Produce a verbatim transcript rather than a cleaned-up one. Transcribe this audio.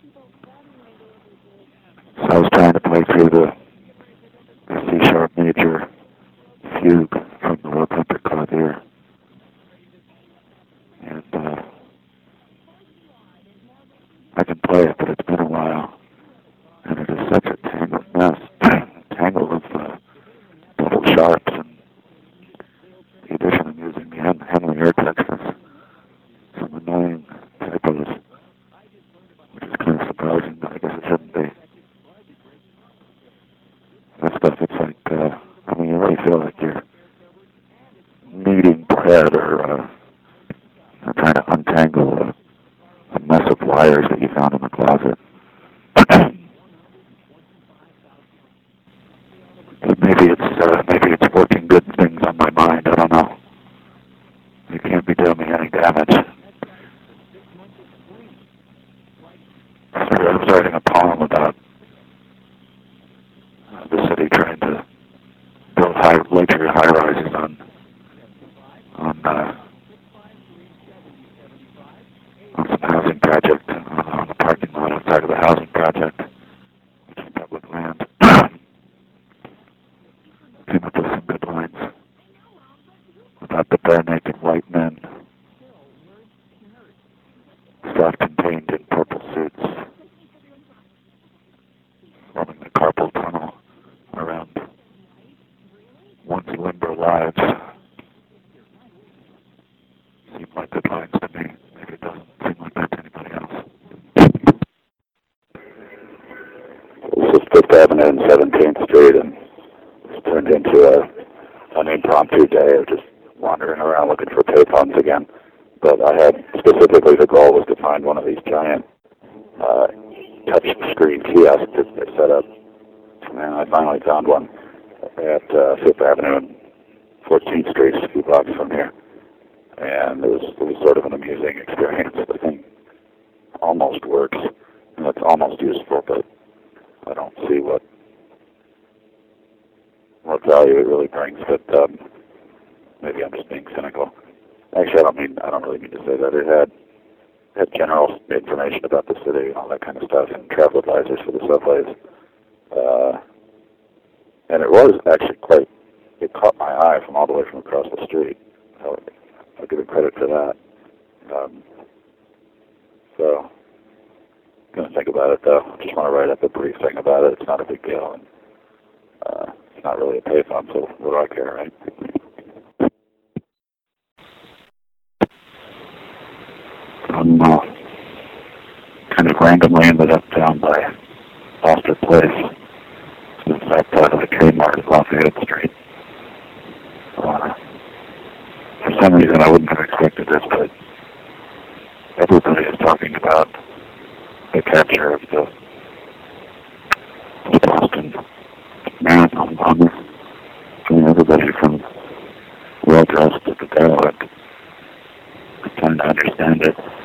So I was trying to play through the, the C-sharp major fugue from the Rote Clavier. And uh, I can play it, but it's been a while. And it is such a tangled mess. Tangle of uh, double sharps, and the addition of using the Hen- Henley air textures, some annoying typos, which is kind of surprising, but I guess it shouldn't be. That stuff, it's like, uh, I mean, you really feel like you're kneading bread or uh, trying to untangle a, a mess of wires that you found in the closet. Maybe it's uh, maybe it's working good things on my mind. I don't know. It can't be doing me any damage. I was writing a poem about uh, the city trying to build high luxury high-rises on on uh, on some housing project uh, on the parking lot outside of the housing project, which is public land. Came up with some good lines about the bare-naked white men, self-contained in purple suits, forming the carpal tunnel around once limber lives. Seem like good lines to me. Maybe it doesn't seem like that to anybody else. This is Fifth Avenue and seventeenth Street, and it's turned into a, an impromptu day of just wandering around looking for payphones again. But I had, specifically the goal was to find one of these giant uh, touch screen kiosks that they set up. And I finally found one at uh, Fifth Avenue and fourteenth Street, a few blocks from here. And it was, it was sort of an amusing experience. The thing almost works, and it's almost useful, but I don't see what what value it really brings. But um, maybe I'm just being cynical. Actually, I don't mean I don't really mean to say that. It had had general information about the city and all that kind of stuff, and travel advisors for the subways. Uh, and it was actually quite. It caught my eye from all the way from across the street. So I'll give it credit for that. Um, so I'm going to think about it, though. I just want to write up a brief thing about it. It's not a big deal, and uh, it's not really a payphone, so what do I care, right? I'm uh, kind of randomly ended up down by Foster Place. It's outside of the Kmart at Lafayette Street. Uh, for some reason, I wouldn't have expected this, but everybody is talking about the capture of the, the Boston Marathon bomber. I mean, everybody from well-dressed to the derelict is trying to understand it.